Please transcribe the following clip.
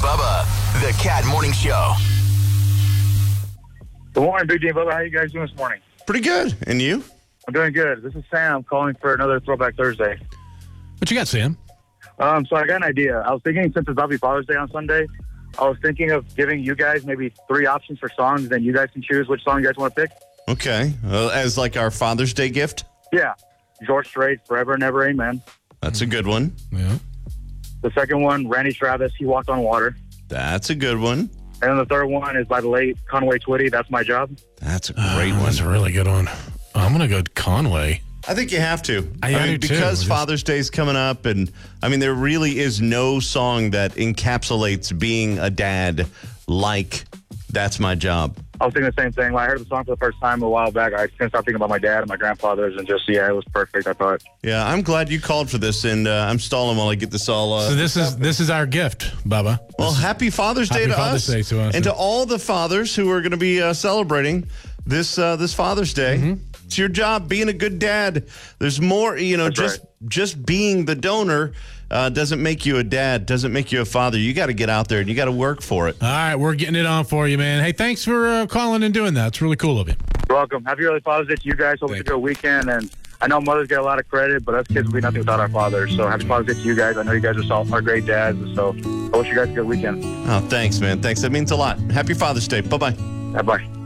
Bubba, the Cat Morning Show. Good morning, Big D and Bubba. How you guys doing this morning? Pretty good. And you? I'm doing good. This is Sam calling for another Throwback Thursday. What you got, Sam? So I got an idea. I was thinking, since it's about to be Father's Day on Sunday, I was thinking of giving you guys maybe 3 options for songs, then you guys can choose which song you guys want to pick. Okay. As like our Father's Day gift? Yeah. George Strait, Forever and Ever, Amen. That's a good one. Yeah. The second one, Randy Travis, He Walked on Water. That's a good one. And then the third one is by the late Conway Twitty, That's My Job. That's a great one. That's a really good one. I'm going to go Conway. I think you have to. I do too. Because Father's Day's coming up, and there really is no song that encapsulates being a dad like That's My Job. I was thinking the same thing. When I heard the song for the first time a while back, I couldn't stop thinking about my dad and my grandfathers, and just, it was perfect, I thought. Yeah, I'm glad you called for this, and I'm stalling while I get this all. So this is our gift, Bubba. Well, happy Father's Day to Father's Day to us, and to all the fathers who are going to be celebrating this Father's Day. Mm-hmm. It's your job being a good dad. There's more, just being the donor doesn't make you a dad, doesn't make you a father. You got to get out there and you got to work for it. All right, we're getting it on for you, man. Hey, thanks for calling and doing that. It's really cool of you. You're welcome. Happy early Father's Day to you guys. Hope it's a good weekend. And I know mothers get a lot of credit, but us kids would be nothing without our fathers. So happy Father's Day to you guys. I know you guys are great dads. So I wish you guys a good weekend. Oh, thanks, man. Thanks. That means a lot. Happy Father's Day. Bye-bye. Bye-bye.